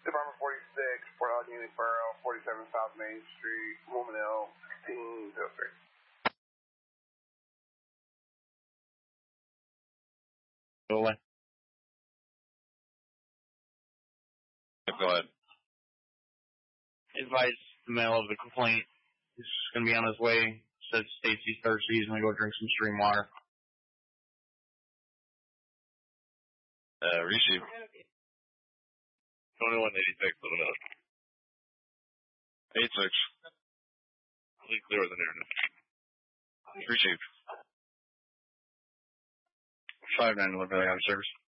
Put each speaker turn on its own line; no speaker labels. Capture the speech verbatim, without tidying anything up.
Department forty-six, Port Allen, Borough, forty-seven South Main Street, Wilmington, sixteen oh three.
Go away. Go ahead. Advise the mail of the complaint. He's going to be on his way. Says states he's thirsty. He's going to go drink some stream water. Uh, receive. twenty-one eighty-six, let me know. eighty-six. Please clear with an internet. Receive. five nine, Liberty Service.